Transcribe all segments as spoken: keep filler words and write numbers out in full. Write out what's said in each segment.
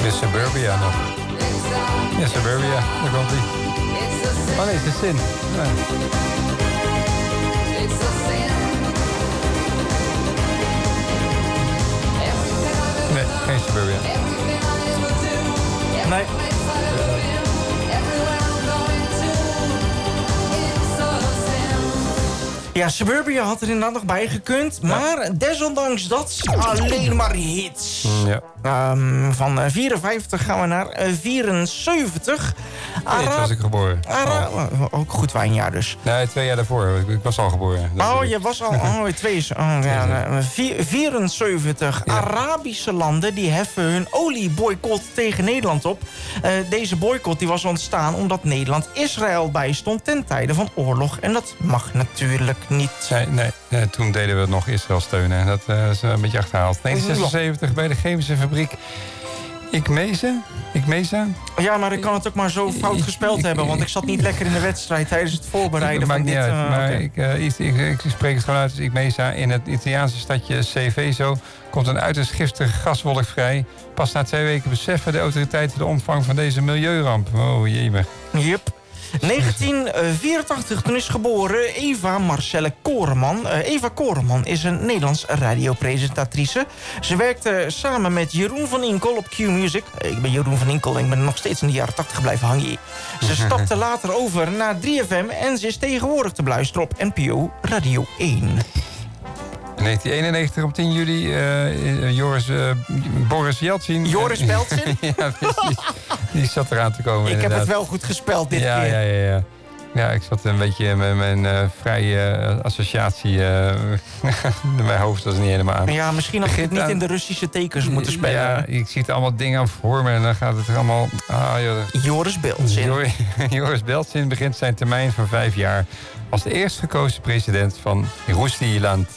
De Suburbia nog. Ja, Suburbia, daar komt ie. Oh nee, het is Sin. Nee. Nee, geen Suburbia. Nee. Ja, Suburbia had er inderdaad nog bij gekund. Maar ja. desondanks dat alleen maar hits. Ja. Um, van vierenvijftig gaan we naar vierenzeventig. Nee, toen was ik geboren. Ara oh. Ook goed wijnjaar dus. Nee, twee jaar daarvoor. Ik was al geboren. Oh, je was al... Oh, twee... Oh, ja, vierenzeventig. Ja. Arabische landen die heffen hun olieboycott tegen Nederland op. Uh, deze boycott die was ontstaan omdat Nederland Israël bijstond ten tijde van oorlog. En dat mag natuurlijk niet. Nee, nee, nee toen deden we nog Israël steunen. Dat uh, is een beetje achterhaald. negentien zesenzeventig bij de chemische fabriek Ikmeza. Ikmeza? Ja, maar ik kan het ook maar zo fout gespeld ik, hebben. Want ik zat niet lekker in de wedstrijd tijdens het voorbereiden van dit. Maakt niet uit, uh, maar okay. ik, uh, ik, ik, ik spreek het gewoon uit als Ikmeza. In het Italiaanse stadje Seveso komt een uiterst giftige gaswolk vrij. Pas na twee weken beseffen de autoriteiten de omvang van deze milieuramp. Oh, jemig. Yep. negentien vierentachtig, toen is geboren Eva Marcelle Koreman. Uh, Eva Koreman is een Nederlands radiopresentatrice. Ze werkte samen met Jeroen van Inkel op Q-Music. Uh, ik ben Jeroen van Inkel en ik ben nog steeds in de jaren tachtig blijven hangen. Ze stapte later over naar drie F M en ze is tegenwoordig te beluisteren op N P O Radio één. negentien eenennegentig op tien juli, uh, Joris, uh, Boris Yeltsin. Joris Beltsin? Ja, precies. Die zat eraan te komen. Ik inderdaad. heb het wel goed gespeld dit ja, keer. Ja, ja, ja. Ja, ik zat een beetje met mijn uh, vrije uh, associatie. Uh, mijn hoofd was niet helemaal aan. Ja, misschien had ik het niet aan... in de Russische tekens moeten spelen. Ja, ik zie het allemaal dingen voor me en dan gaat het er allemaal... Ah, joh. Joris Beltsin. Joris, Joris Beltsin begint zijn termijn van vijf jaar als de eerst gekozen president van Rusland.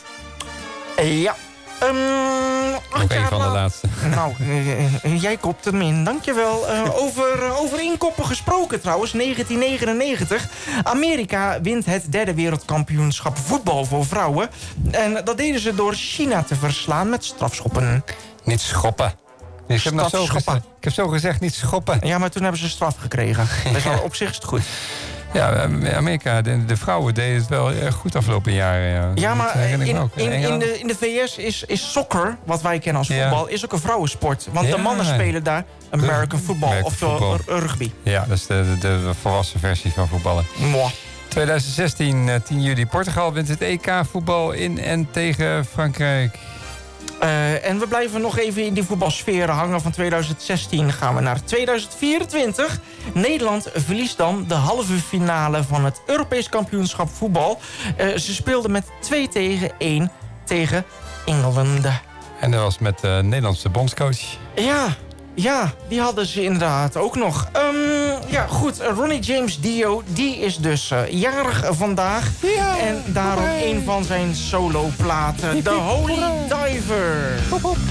Ja. Um, Ook een van de laatste. Nou, uh, jij kopt hem in. Dankjewel. Uh, over, uh, over inkoppen gesproken trouwens. negentien negenennegentig. Amerika wint het derde wereldkampioenschap voetbal voor vrouwen. En dat deden ze door China te verslaan met strafschoppen. Niet schoppen. Ik heb, nog zo gezegd, ik heb zo gezegd, niet schoppen. Ja, maar toen hebben ze straf gekregen. Dus op zich is het goed. Ja, Amerika, de, de vrouwen deden het wel erg goed afgelopen jaren. Ja, ja maar in, in, in, de, in de V S is, is soccer, wat wij kennen als voetbal, ja. is ook een vrouwensport. Want ja. de mannen spelen daar American football, oftewel rugby. Ja, dat is de, de, de volwassen versie van voetballen. Mwah. twintig zestien, tien juli. Portugal wint het E K voetbal in en tegen Frankrijk. Uh, en we blijven nog even in die voetbalsfeer hangen. Van twintig zestien gaan we naar twintig vierentwintig. Nederland verliest dan de halve finale van het Europees kampioenschap voetbal. Uh, ze speelden met twee tegen één tegen Engeland. En dat was met de Nederlandse bondscoach. Ja, ja, die hadden ze inderdaad ook nog. Um, ja, goed. Ronnie James Dio, die is dus uh, jarig vandaag. Ja, en daarom een van zijn soloplaten. The Holy Diver. Hop, hop.